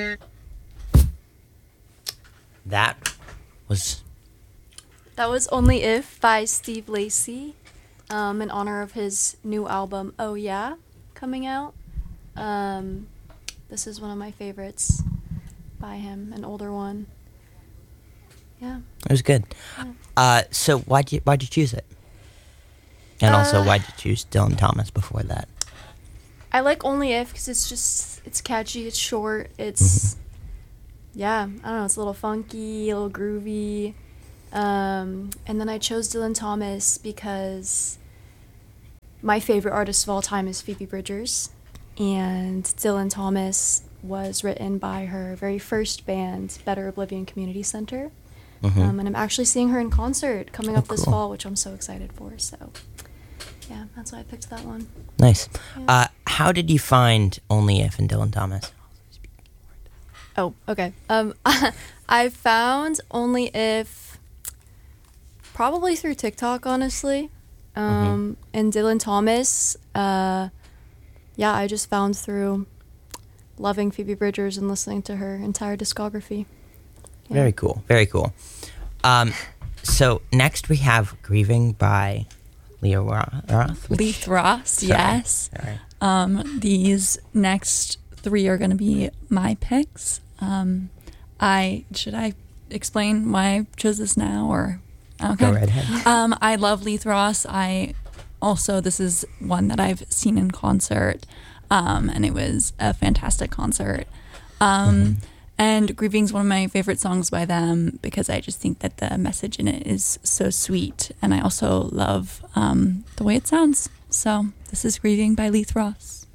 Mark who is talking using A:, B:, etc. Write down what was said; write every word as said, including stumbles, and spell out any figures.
A: That was...
B: That was Only If by Steve Lacy, um, in honor of his new album, Oh Yeah, coming out. Um, this is one of my favorites by him, an older one. Yeah.
A: It was good.
B: Yeah.
A: Uh, so why'd you, why'd you choose it? And also,
B: Uh,
A: why'd you choose Dylan Thomas before that?
B: I like Only If because it's just, it's catchy, it's short, it's,
A: Mm-hmm.
B: yeah, I don't know, it's a little funky, a little groovy. Um, and then I chose Dylan Thomas because my favorite artist of all time is Phoebe Bridgers. And Dylan Thomas was written by her very first band, Better Oblivion Community Center.
A: Mm-hmm.
B: Um, and I'm actually seeing her in concert coming
A: Oh,
B: up this
A: cool.
B: fall, which I'm so excited for. So, yeah, that's why I picked that one.
A: Nice.
B: Yeah.
A: Uh, how did you find Only If and Dylan Thomas?
B: Oh, okay. Um, I found Only If probably through TikTok, honestly. Um, and Dylan Thomas, uh, yeah, I just found through loving Phoebe Bridgers and listening to her entire discography. Yeah.
A: Very cool. Very cool. Um, so next we have Grieving by Leah Ro- Roth. which-
C: Leith Ross,
A: Sorry.
C: yes.
A: Sorry.
C: Um, these next three are going to be my picks. Um, I should I explain why I chose this now or okay?
A: Go right ahead.
C: Um, I love Leith Ross. I also this is one that I've seen in concert, um, and it was a fantastic concert. Um,
A: Mm-hmm.
C: And Grieving's one of my favorite songs by them because I just think that the message in it is so sweet, and I also love um, the way it sounds. So this is Grieving by Leith Ross.